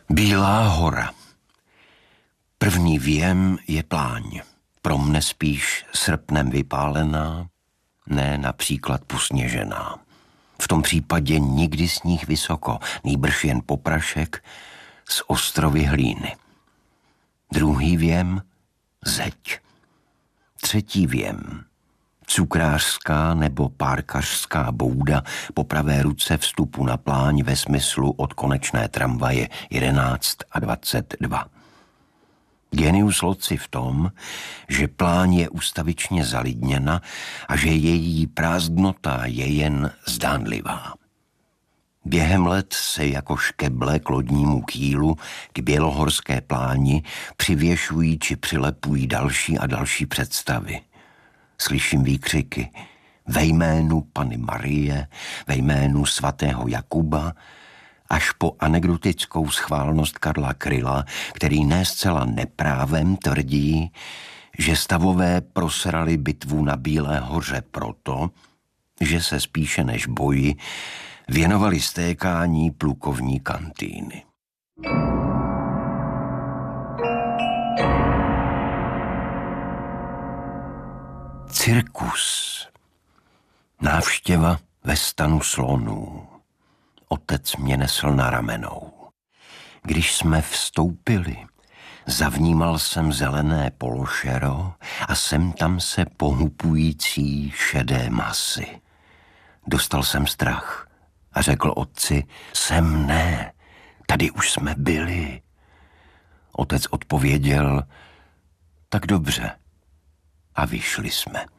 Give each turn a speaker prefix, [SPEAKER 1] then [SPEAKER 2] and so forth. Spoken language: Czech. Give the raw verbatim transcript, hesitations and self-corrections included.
[SPEAKER 1] Bílá hora. První věm je pláň. Pro mne spíš srpnem vypálená, ne například posněžená. V tom případě nikdy sníh vysoko, nýbrž jen poprašek z ostrovy hlíny. Druhý věm zeď. Třetí věm cukrářská nebo párkařská bouda po pravé ruce vstupu na pláň ve smyslu od konečné tramvaje jedenáct a dvacet dva. Genius loci v tom, že pláň je ustavičně zalidněna a že její prázdnota je jen zdánlivá. Během let se jako škeble k lodnímu kýlu k bělohorské pláni přivěšují či přilepují další a další představy. Slyším výkřiky ve jménu Panny Marie, ve jménu svatého Jakuba, až po anekdotickou schválnost Karla Kryla, který ne zcela neprávem tvrdí, že stavové prosrali bitvu na Bílé hoře proto, že se spíše než boji věnovali stékání plukovní kantýny. Cirkus. Návštěva ve stanu slonů. Otec mě nesl na ramenou. Když jsme vstoupili, zavnímal jsem zelené pološero a sem tam se pohupující šedé masy. Dostal jsem strach a řekl otci, sem ne, tady už jsme byli. Otec odpověděl, tak dobře. A vyšli jsme.